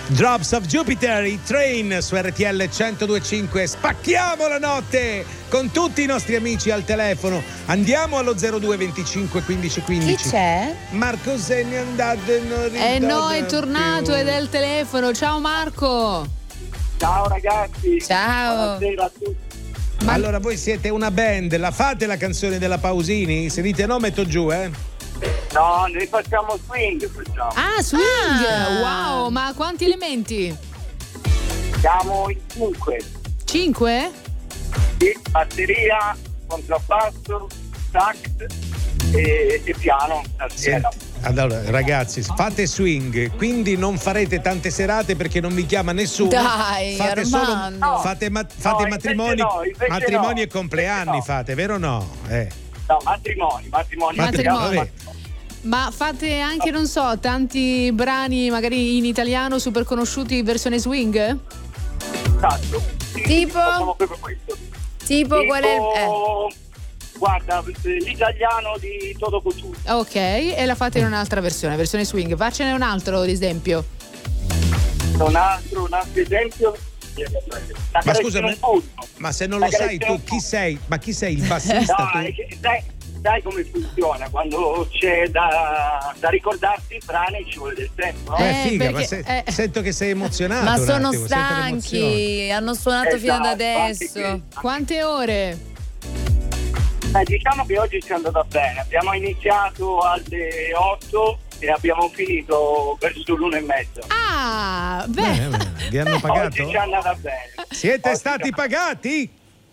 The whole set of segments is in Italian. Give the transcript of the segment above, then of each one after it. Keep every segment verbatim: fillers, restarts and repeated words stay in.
Drops of Jupiter, i Train su R T L centodue e cinque. Spacchiamo la notte con tutti i nostri amici al telefono. Andiamo allo zero due venticinque quindici quindici. Chi c'è? Marco se n'è andato e non ritorna. Eh no, è tornato più. ed è al telefono. Ciao Marco. Ciao ragazzi. Ciao. Buonasera a tutti. Ma allora voi siete una band, la fate la canzone della Pausini? Se dite no metto giù, eh? No, noi facciamo swing, facciamo. Ah, swing. Ah. Wow, ma quanti elementi? Siamo in cinque. Cinque? Sì, batteria, contrabbasso, sax e, e piano. tastiera. Senti, allora ragazzi, fate swing, quindi non farete tante serate perché non vi chiama nessuno. Dai, fate Armando. solo fate, ma- fate No, matrimoni, invece no, invece matrimoni no, e compleanni invece no. fate, vero o no? Eh. No, matrimoni, matrimoni. Matrimoni. Vabbè. Ma fate anche, non so, tanti brani magari in italiano super conosciuti versione swing? Esatto. Sì, Tipo? facciamo proprio questo. Tipo qual è? Eh. Tipo, guarda, l'italiano di Toto Cutugno. Ok, e la fate in un'altra versione, versione swing. Faccene un altro, ad esempio. Un altro, un altro esempio. La Ma carezza scusa, in ma, un pugno. ma se non La lo sai carezza in tu, un chi pugno. sei? Ma chi sei? Il bassista No, tu? è che sai, sai come funziona quando c'è da, da ricordarsi i brani, ci vuole del tempo, no? Eh, Eh, figa, ma perché- se- eh. sento che sei emozionato. Ma un sono attimo, sento l'emozione. stanchi, hanno suonato fino ad Esatto, adesso. anche Quante ore? Eh, diciamo che oggi ci è andata bene. Abbiamo iniziato alle otto e abbiamo finito verso l'una e mezzo. Ah, beh. Bene, bene. Vi hanno pagato? Oggi ci è andata bene. Siete Oggi stati ci- pagati?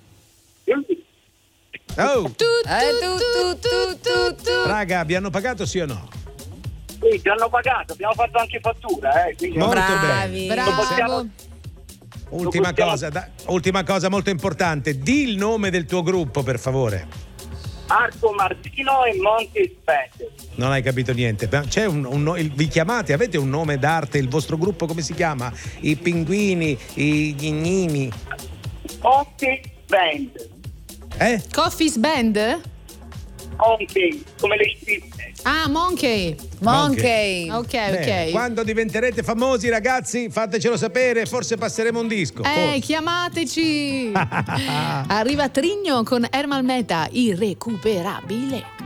Sì. Oh, Tu, tu, Eh, tu, tu, tu, tu, tu. raga, vi hanno pagato sì o no? Sì, ci hanno pagato, abbiamo fatto anche fattura, eh, quindi Molto Bravi. bene. Bravo. Ultima possiamo- cosa, da- ultima cosa molto importante. Di il nome del tuo gruppo, per favore. Marco Martino e Monti Spende. Non hai capito niente. Ma c'è un, un no- il- vi chiamate? Avete un nome d'arte? Il vostro gruppo come si chiama? I pinguini, i ghignini. Monti Band. Eh? Coffee's Band? Monti, come le scritte. Ah, Monkey. Monkey. Ok, Bene. ok. Quando diventerete famosi, ragazzi, fatecelo sapere, forse passeremo un disco. Eh, Forse. chiamateci. Arriva Trigno con Ermal Meta, irrecuperabile.